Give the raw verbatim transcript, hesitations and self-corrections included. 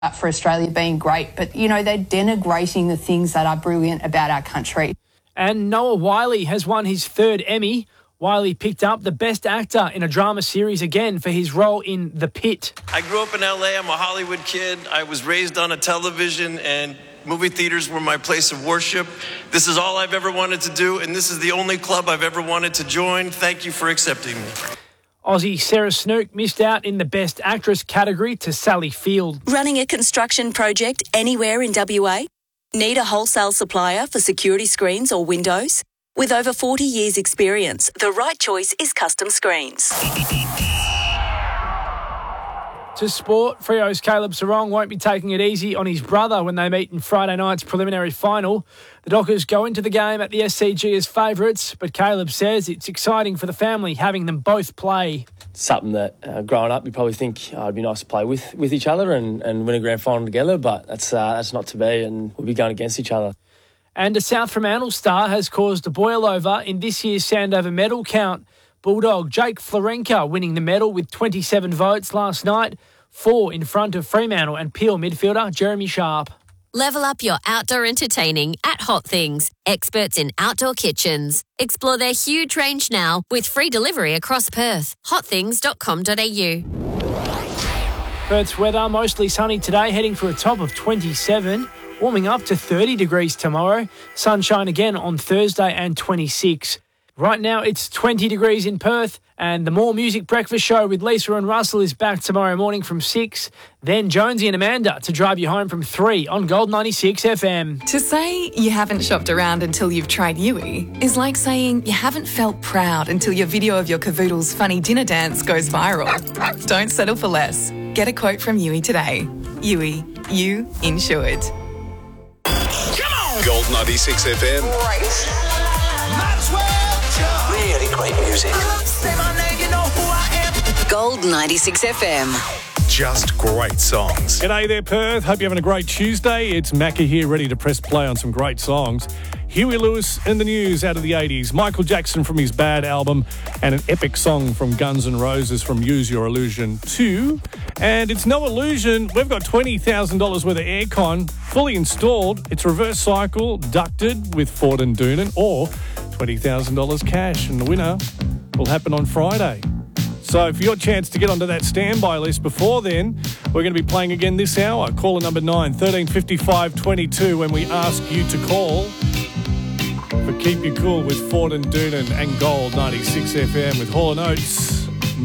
for Australia being great, but, you know, they're denigrating the things that are brilliant about our country. And Noah Wyle has won his third Emmy. Wyle picked up the Best Actor in a drama series again for his role in The Pit. I grew up in L A. I'm a Hollywood kid. I was raised on a television, and movie theaters were my place of worship. This is all I've ever wanted to do, and this is the only club I've ever wanted to join. Thank you for accepting me. Aussie Sarah Snook missed out in the Best Actress category to Sally Field. Running a construction project anywhere in W A? Need a wholesale supplier for security screens or windows? With over forty years' experience, the right choice is Custom Screens. To sport, Freo's Caleb Sarong won't be taking it easy on his brother when they meet in Friday night's preliminary final. The Dockers go into the game at the S C G as favourites, but Caleb says it's exciting for the family having them both play. Something that uh, growing up you probably think oh, it'd be nice to play with, with each other and, and win a grand final together, but that's uh, that's not to be, and we'll be going against each other. And a South Fremantle star has caused a boil over in this year's Sandover medal count. Bulldog Jake Florenka winning the medal with twenty-seven votes last night, four in front of Fremantle and Peel midfielder Jeremy Sharp. Level up your outdoor entertaining at Hot Things, experts in outdoor kitchens. Explore their huge range now with free delivery across Perth. hot things dot com dot a u. Perth's weather mostly sunny today, heading for a top of twenty-seven, warming up to thirty degrees tomorrow. Sunshine again on Thursday and twenty-six. Right now it's twenty degrees in Perth, and the More Music Breakfast Show with Lisa and Russell is back tomorrow morning from six. Then Jonesy and Amanda to drive you home from three on Gold ninety-six F M. To say you haven't shopped around until you've tried Yui is like saying you haven't felt proud until your video of your cavoodle's funny dinner dance goes viral. Don't settle for less. Get a quote from Yui today. Yui, you insured. Come on! Gold ninety-six F M. Right. Might as well. Really great music. Say my name, you know who I am. Gold ninety-six F M. Just great songs. G'day there, Perth. Hope you're having a great Tuesday. It's Macca here, ready to press play on some great songs. Huey Lewis and the News out of the eighties. Michael Jackson from his Bad album, and an epic song from Guns N' Roses from Use Your Illusion two. And it's no illusion, we've got twenty thousand dollars worth of aircon fully installed. It's reverse cycle, ducted with Ford and Doonan, or twenty thousand dollars cash, and the winner will happen on Friday. So for your chance to get onto that standby list before then, we're going to be playing again this hour. Caller number nine, thirteen fifty-five twenty-two, when we ask you to call for Keep You Cool with Ford and Doonan and Gold ninety-six F M with Hall and Oates.